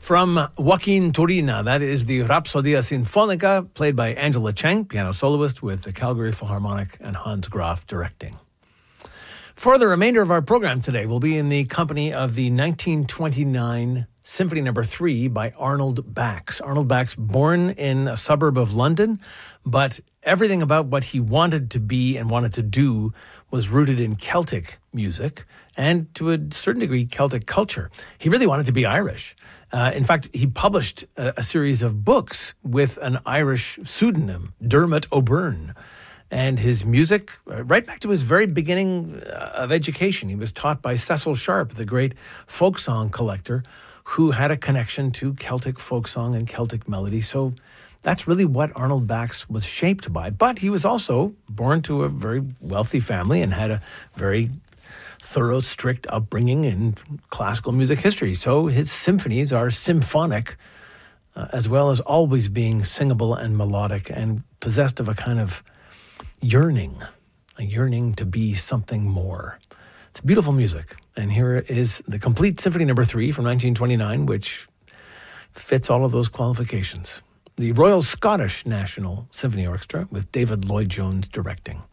From Joaquin Turina, that is the Rhapsodia Sinfonica, played by Angela Cheng, piano soloist with the Calgary Philharmonic and Hans Graf directing. For the remainder of our program today, we'll be in the company of the 1929 Symphony No. 3 by Arnold Bax. Arnold Bax, born in a suburb of London, but everything about what he wanted to be and wanted to do was rooted in Celtic music and, to a certain degree, Celtic culture. He really wanted to be Irish. In fact, he published a series of books with an Irish pseudonym, Dermot O'Byrne. And his music, right back to his very beginning of education, he was taught by Cecil Sharp, the great folk song collector, who had a connection to Celtic folk song and Celtic melody. So that's really what Arnold Bax was shaped by. But he was also born to a very wealthy family and had a very thorough, strict upbringing in classical music history. So his symphonies are symphonic, as well as always being singable and melodic and possessed of a kind of yearning, a yearning to be something more. It's beautiful music. And here is the complete Symphony No. 3 from 1929, which fits all of those qualifications. The Royal Scottish National Symphony Orchestra with David Lloyd-Jones directing.